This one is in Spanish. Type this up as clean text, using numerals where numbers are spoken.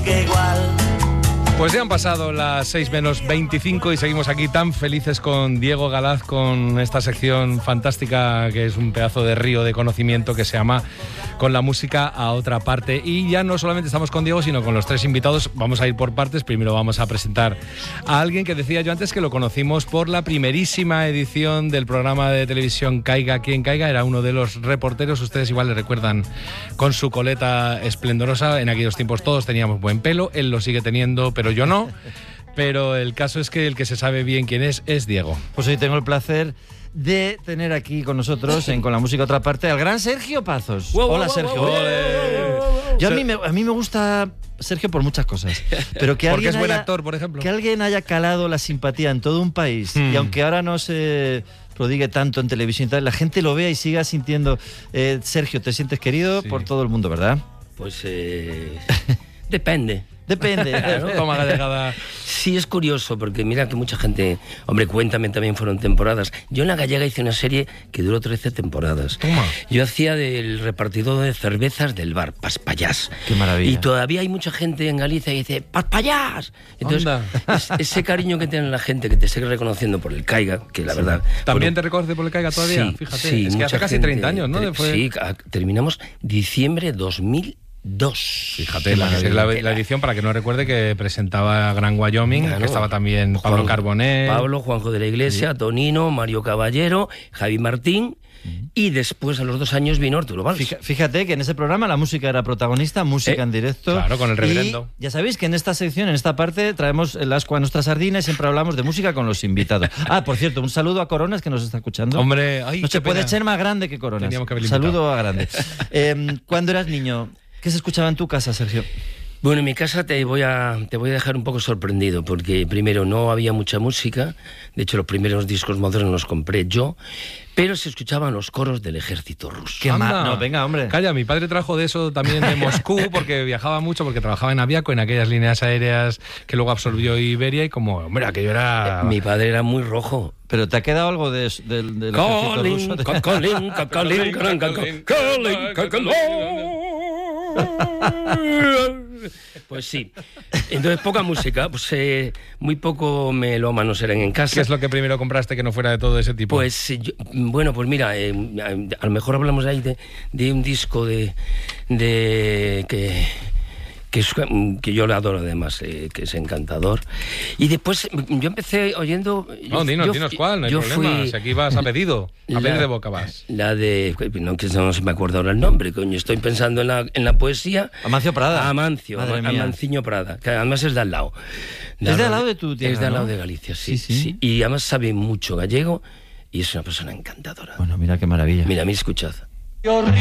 Pues ya han pasado las 6 menos 25 y seguimos aquí tan felices con Diego Galaz, con esta sección fantástica que es un pedazo de río de conocimiento que se llama Con la música a otra parte. Y ya no solamente estamos con Diego, sino con los tres invitados. Vamos a ir por partes. Primero vamos a presentar a alguien que decía yo antes que lo conocimos por la primerísima edición del programa de televisión Caiga quien caiga. Era uno de los reporteros, ustedes igual le recuerdan, con su coleta esplendorosa. En aquellos tiempos todos teníamos buen pelo, él lo sigue teniendo, pero yo no. Pero el caso es que el que se sabe bien quién es Diego. Pues hoy tengo el placer de tener aquí con nosotros, Con la música a otra parte, al gran Sergio Pazos. Hola, Sergio. Yo a mí me gusta Sergio por muchas cosas, pero que porque alguien es buen haya, actor, por ejemplo. Que alguien haya calado la simpatía en todo un país y aunque ahora no se prodigue tanto en televisión y tal, la gente lo vea y siga sintiendo. Sergio, te sientes querido por todo el mundo, ¿verdad? Pues depende. Depende. Claro, toma gallegada. Sí, es curioso, porque mira que mucha gente... Hombre, Cuéntame también fueron temporadas. Yo en La Gallega hice una serie que duró 13 temporadas. Toma. Yo hacía del repartidor de cervezas del bar, Paspallás. Qué maravilla. Y todavía hay mucha gente en Galicia que dice ¡Paspallás! Entonces, ese cariño que tiene la gente, que te sigue reconociendo por el Caiga, que la verdad... ¿También te reconoce por el Caiga todavía? Sí, fíjate. sí, es que hace casi 30 años, ¿no? Sí, terminamos diciembre 2002. Fíjate, la edición, para que no recuerde, que presentaba Gran Wyoming, que estaba también Pablo Carbonell. Pablo, Juanjo de la Iglesia, Tonino, Mario Caballero, Javi Martín, y después a los 2 años vino Arturo Valls. Fíjate que en ese programa la música era protagonista, música en directo. Claro, con el reverendo. Y ya sabéis que en esta sección, en esta parte, traemos el ascua a nuestra sardina y siempre hablamos de música con los invitados. Por cierto, un saludo a Coronas, que nos está escuchando. Hombre, no se puede echar más grande que Coronas. Teníamos que haber invitado. Saludo a grande. Cuando eras niño, ¿qué se escuchaba en tu casa, Sergio? Bueno, en mi casa te voy a dejar un poco sorprendido, porque primero no había mucha música, de hecho los primeros discos modernos los compré yo, pero se escuchaban los coros del ejército ruso. No, venga, hombre. Calla, mi padre trajo de eso también de Moscú, porque viajaba mucho, porque trabajaba en Aviaco, en aquellas líneas aéreas que luego absorbió Iberia, y como, hombre, aquello era... Mi padre era muy rojo. ¿Pero te ha quedado algo del ejército ruso? Pues sí. Entonces, poca música, pues muy poco melómanos eran en casa. ¿Qué es lo que primero compraste que no fuera de todo ese tipo? Pues, bueno, pues mira, a lo mejor hablamos ahí de un disco que yo le adoro además, que es encantador. Y después yo empecé oyendo... Dinos cuál, no hay problema. Si aquí vas a pedido, a pedir de boca vas. La de... No se me acuerda ahora el nombre, coño. Estoy pensando en la poesía. Amancio Prada. Amanciño Prada, que además es de al lado. Es de al lado de tu tierra, Es de al lado ¿no? de Galicia, sí. Y además sabe mucho gallego y es una persona encantadora. Bueno, mira qué maravilla. Mira, escuchad.